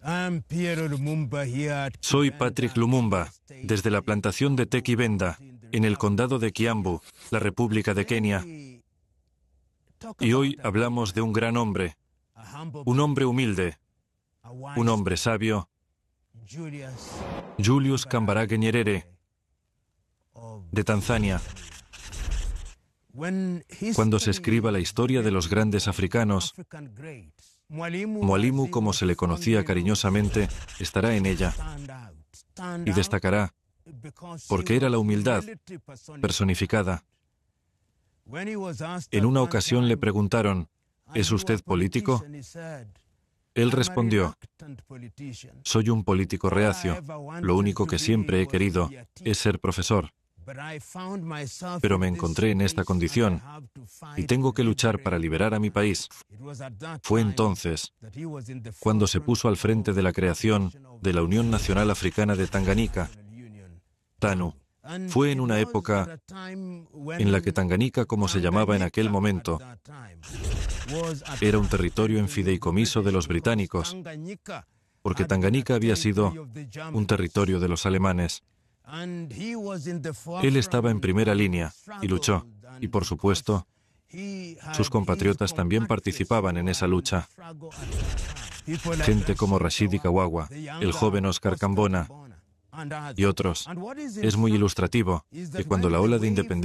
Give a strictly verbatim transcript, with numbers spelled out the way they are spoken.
Soy Patrick Lumumba, desde la plantación de Tequibenda, en el condado de Kiambu, la República de Kenia. Y hoy hablamos de un gran hombre, un hombre humilde, un hombre sabio, Julius Kambarage Nyerere, de Tanzania. Cuando se escriba la historia de los grandes africanos, Mwalimu, como se le conocía cariñosamente, estará en ella y destacará porque era la humildad personificada. En una ocasión le preguntaron, ¿es usted político? Él respondió, soy un político reacio. Lo único que siempre he querido es ser profesor. Pero me encontré en esta condición y tengo que luchar para liberar a mi país. Fue entonces cuando se puso al frente de la creación de la Unión Nacional Africana de Tanganica, TANU. Fue en una época en la que Tanganica, como se llamaba en aquel momento, era un territorio en fideicomiso de los británicos, porque Tanganica había sido un territorio de los alemanes. Él estaba en primera línea y luchó, y por supuesto, sus compatriotas también participaban en esa lucha. Gente como Rashidi Kawawa, el joven Oscar Kambona y otros. Es muy ilustrativo que cuando la ola de independencia